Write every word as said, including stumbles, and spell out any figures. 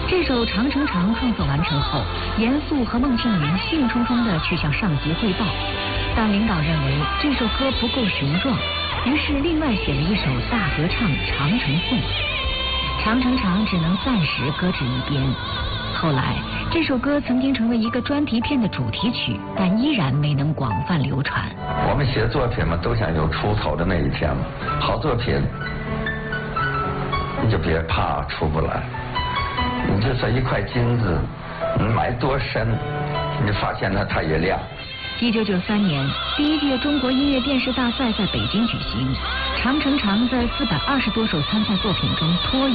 这首《长城长》创作完成后，严肃和孟庆龄兴冲冲地去向上级汇报，但领导认为这首歌不够雄壮，于是另外写了一首大合唱《长城颂》。《长城长》只能暂时搁置一边。后来，这首歌曾经成为一个专题片的主题曲，但依然没能广泛流传。 我们写作品嘛，都想有出头的那一天嘛。好作品，你就别怕出不来。你就说一块金子，你埋多深，你发现它它也亮。 一九九三年，第一届中国音乐电视大赛在北京举行，《长城长》在四百二十多首参赛作品中脱颖